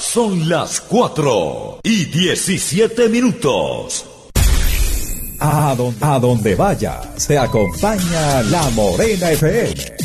Son las 4:17. A donde vaya, se acompaña La Morena FM.